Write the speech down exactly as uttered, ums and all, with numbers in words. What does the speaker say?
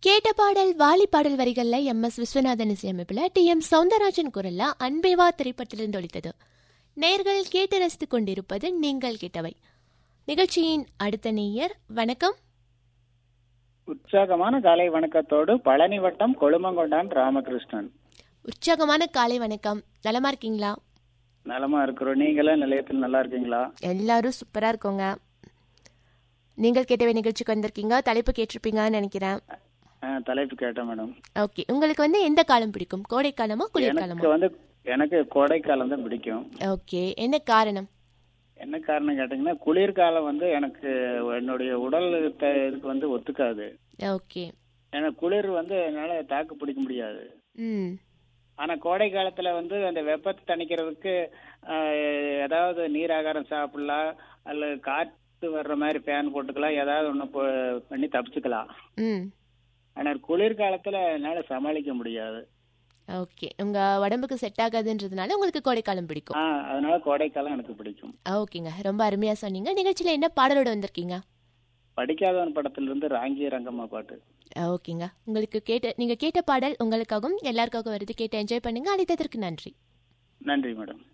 கேட்ட பாடல் வாலி பாடல் வரிகள்ல M S Viswanathan இசையமைப்புல D M Soundararajan குரல்ல அன்பேவா திரைப்படத்திலிருந்து ஒழித்தது. நேர்கள் கேட்டு ரசித்துக் கொண்டிருப்பது நீங்கள் கேட்டவை. நிகழ்ச்சியின் அடுத்த நேயர் வணக்கம். உற்சாகமான காலை வணக்கத்தோடு பழனி வட்டம் கொழுமங்கொண்டான் ராமகிருஷ்ணன். உற்சாகமான காலை வணக்கம். நலமா இருக்கீங்களா? நலமா இருக்கிறோம். நீங்களும் நிலையத்தில் நல்லா இருக்கீங்களா? எல்லாரும் சூப்பரா இருக்கோங்க. நீங்கள் கேட்டவை நிகழ்ச்சிக்கு வந்திருக்கீங்க. தலைப்பு கேட்டிருப்பீங்கன்னு நினைக்கிறேன். தலைப்பு கேட்டேன் மேடம். ஓகே, உங்களுக்கு வந்து எந்த காலம் பிடிக்கும்? கோடைக்காலமா குளிர்காலமா? எனக்கு வந்து எனக்கு கோடைக்காலம் தான் பிடிக்கும். ஓகே, என்ன காரணம்? என்ன காரணம் கேட்டீங்கன்னா, குளிர்காலம் வந்து எனக்கு என்னுடைய உடல் இதுக்கு வந்து ஒத்துக்காது. ஓகே. ஏன்னா குளிர் வந்து என்னால தாக்கு பிடிக்க முடியாது. ம். ஆனா கோடை காலத்துல வந்து அந்த வெப்பத்தை தணிக்கிறதுக்கு ஏதாவது நீர் ஆகாரம் சாப்பிடலாம், அல்ல காற்று வர்ற மாதிரி ஃபேன் போட்டுக்கலாம், ஏதாவது ஒண்ணு பண்ணி தப்பிச்சுக்கலாம். ம். ஆனா குளிர்காலத்துல என்னால சமாளிக்க முடியாது. ஓகே, உங்க உடம்புக்கு செட் ஆகாதுன்றதுனால உங்களுக்கு கோடைக்காலம் பிடிக்கும். அதனால கோடைக்காலம் எனக்கு பிடிக்கும். ஓகேங்க, ரொம்ப அருமையா சொன்னீங்க. நிகழ்ச்சியில என்ன பாடலோட வந்திருக்கீங்க? படிக்காதவன் படத்திலிருந்து ராங்கிய ரங்கம்மா பாட்டு. ஓகேங்க, உங்களுக்கு கேட்ட நீங்க கேட்ட பாடல் உங்களுக்காகவும் எல்லாருக்காகவும் வருது. கேட்டு என்ஜாய் பண்ணுங்க. அழைத்ததற்கு நன்றி. நன்றி மேடம்.